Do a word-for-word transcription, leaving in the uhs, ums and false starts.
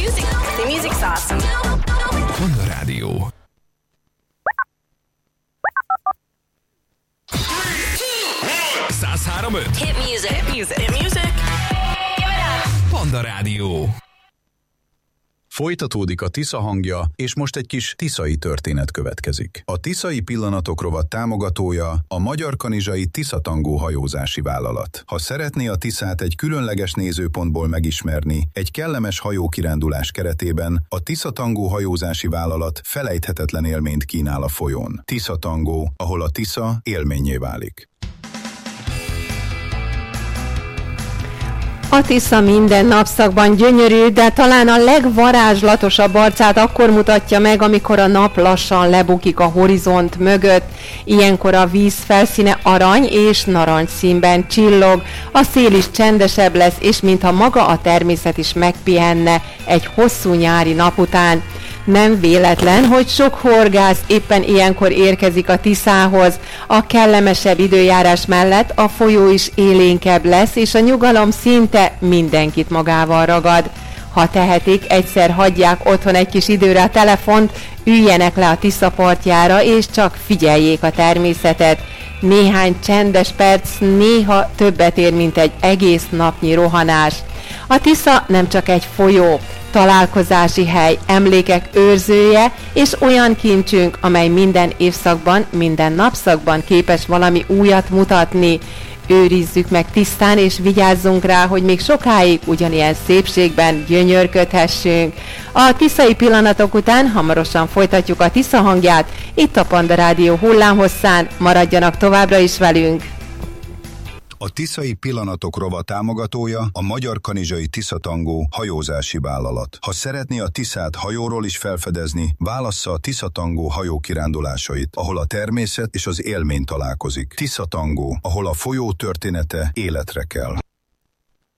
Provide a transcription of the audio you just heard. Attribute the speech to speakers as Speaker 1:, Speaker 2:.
Speaker 1: music. The music's awesome.
Speaker 2: Panda Rádió. száz három öt
Speaker 1: Hit music. Hit music. Hit music. Give it up.
Speaker 2: Panda Rádió.
Speaker 3: Folytatódik a Tisza hangja, és most egy kis tiszai történet következik. A Tiszai Pillanatok rovat támogatója a Magyar Kanizsai Tiszatangó hajózási vállalat. Ha szeretné a Tiszát egy különleges nézőpontból megismerni, egy kellemes hajókirándulás keretében a Tiszatangó hajózási vállalat felejthetetlen élményt kínál a folyón. Tiszatangó, ahol a Tisza élménnyé válik.
Speaker 4: A Tisza minden napszakban gyönyörű, de talán a legvarázslatosabb arcát akkor mutatja meg, amikor a nap lassan lebukik a horizont mögött. Ilyenkor a víz felszíne arany és narancsszínben csillog, a szél is csendesebb lesz, és mintha maga a természet is megpihenne egy hosszú nyári nap után. Nem véletlen, hogy sok horgász éppen ilyenkor érkezik a Tiszához. A kellemesebb időjárás mellett a folyó is élénkebb lesz, és a nyugalom szinte mindenkit magával ragad. Ha tehetik, egyszer hagyják otthon egy kis időre a telefont, üljenek le a Tisza partjára, és csak figyeljék a természetet. Néhány csendes perc néha többet ér, mint egy egész napnyi rohanás. A Tisza nem csak egy folyó, találkozási hely, emlékek őrzője, és olyan kincsünk, amely minden évszakban, minden napszakban képes valami újat mutatni. Őrizzük meg tisztán, és vigyázzunk rá, hogy még sokáig ugyanilyen szépségben gyönyörködhessünk. A Tiszai Pillanatok után hamarosan folytatjuk a Tisza hangját, itt a Panda Rádió hullámhosszán, maradjanak továbbra is velünk!
Speaker 3: A Tiszai Pillanatok rovat támogatója a Magyar Kanizsai Tiszatangó hajózási vállalat. Ha szeretné a Tiszát hajóról is felfedezni, válassza a Tiszatangó hajókirándulásait, ahol a természet és az élmény találkozik. Tiszatangó, ahol a folyó története életre kell.